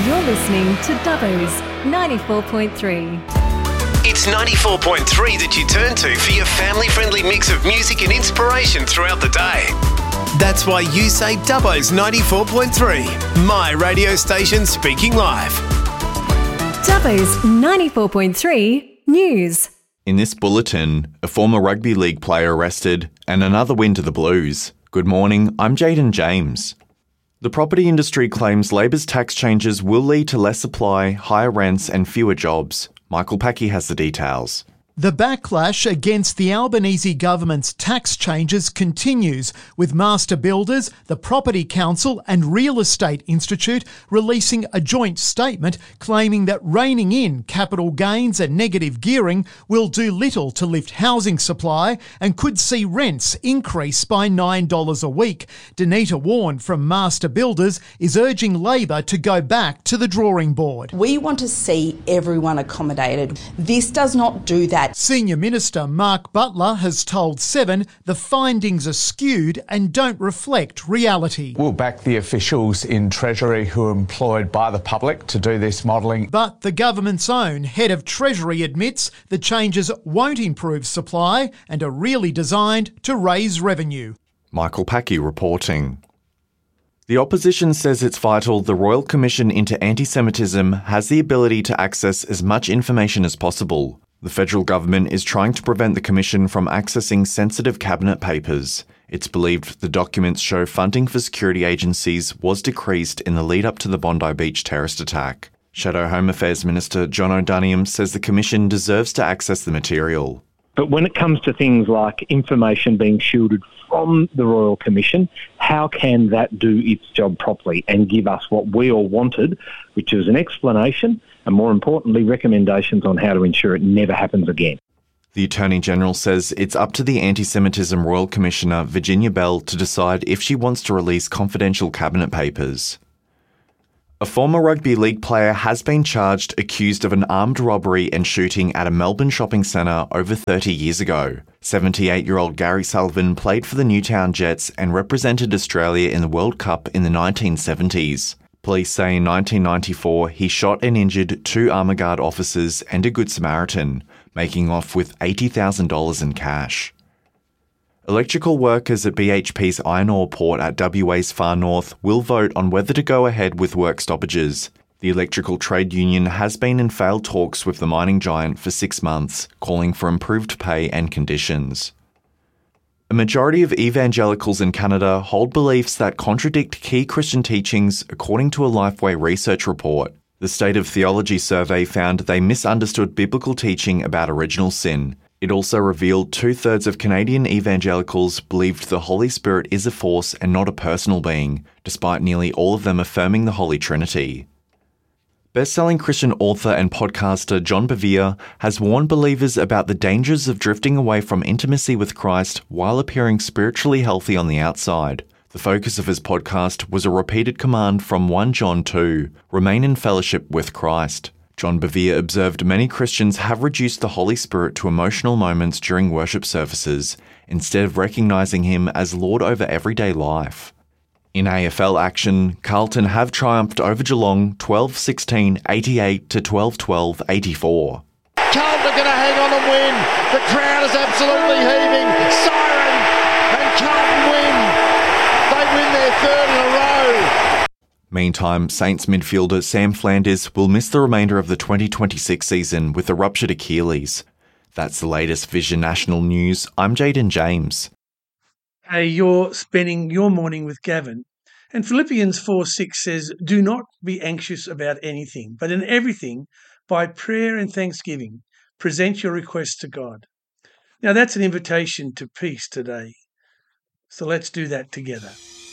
You're listening to Dubbo's 94.3. It's 94.3 that you turn to for your family-friendly mix of music and inspiration throughout the day. That's why you say Dubbo's 94.3, my radio station speaking live. Dubbo's 94.3 News. In this bulletin, a former rugby league player arrested and another win to the Blues. Good morning, I'm Jaden James. The property industry claims Labor's tax changes will lead to less supply, higher rents and fewer jobs. Michael Packy has the details. The backlash against the Albanese government's tax changes continues, with master builders, the Property Council and Real Estate Institute releasing a joint statement claiming that reining in capital gains and negative gearing will do little to lift housing supply and could see rents increase by $9 a week. Danita Warren from Master Builders is urging Labor to go back to the drawing board. We want to see everyone accommodated. This does not do that. Senior Minister Mark Butler has told Seven the findings are skewed and don't reflect reality. We'll back the officials in Treasury who are employed by the public to do this modelling. But the government's own head of Treasury admits the changes won't improve supply and are really designed to raise revenue. Michael Packy reporting. The opposition says it's vital the Royal Commission into Anti-Semitism has the ability to access as much information as possible. The federal government is trying to prevent the Commission from accessing sensitive cabinet papers. It's believed the documents show funding for security agencies was decreased in the lead up to the Bondi Beach terrorist attack. Shadow Home Affairs Minister John O'Doniam says the Commission deserves to access the material. But when it comes to things like information being shielded from the Royal Commission, how can that do its job properly and give us what we all wanted, which is an explanation and, more importantly, recommendations on how to ensure it never happens again? The Attorney-General says it's up to the Anti-Semitism Royal Commissioner Virginia Bell to decide if she wants to release confidential cabinet papers. A former rugby league player has been charged accused of an armed robbery and shooting at a Melbourne shopping centre over 30 years ago. 78-year-old Gary Sullivan played for the Newtown Jets and represented Australia in the World Cup in the 1970s. Police say in 1994 he shot and injured 2 Armour Guard officers and a Good Samaritan, making off with $80,000 in cash. Electrical workers at BHP's iron ore port at WA's Far North will vote on whether to go ahead with work stoppages. The electrical trade union has been in failed talks with the mining giant for 6 months, calling for improved pay and conditions. A majority of evangelicals in Canada hold beliefs that contradict key Christian teachings, according to a Lifeway research report. The State of Theology survey found they misunderstood biblical teaching about original sin. It also revealed 2/3 of Canadian evangelicals believed the Holy Spirit is a force and not a personal being, despite nearly all of them affirming the Holy Trinity. Best-selling Christian author and podcaster John Bevere has warned believers about the dangers of drifting away from intimacy with Christ while appearing spiritually healthy on the outside. The focus of his podcast was a repeated command from 1 John 2, remain in fellowship with Christ. John Bevere observed many Christians have reduced the Holy Spirit to emotional moments during worship services, instead of recognising him as Lord over everyday life. In AFL action, Carlton have triumphed over Geelong 12-16, 88 to 12-12, 84. Carlton are going to hang on and win. The crowd is absolutely heaving. Siren, and Carlton win. They win their 3rd in a row. Meantime, Saints midfielder Sam Flanders will miss the remainder of the 2026 season with a ruptured Achilles. That's the latest Vision National News. I'm Jaden James. Hey, you're spending your morning with Gavin. And Philippians 4:6 says, do not be anxious about anything, but in everything, by prayer and thanksgiving, present your requests to God. Now that's an invitation to peace today. So let's do that together.